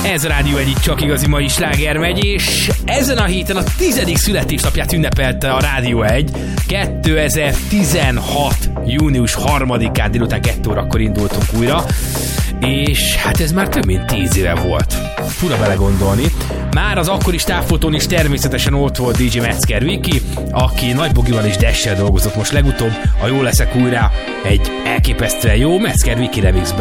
Ez a Rádió egyik csak igazi mai sláger megy, és ezen a héten a 10. születésnapját ünnepelte a Rádió 1. 2016. június 3-án délután 2 órakor indultunk újra, és hát ez már több mint 10 éve volt. Fura belegondolni. Már az akkori stábfotón is természetesen ott volt DJ Metzger Viki, aki Nagy Bogival és Dash-sel dolgozott most legutóbb. A Jól leszek újra egy elképesztően jó Metzger Viki remixben.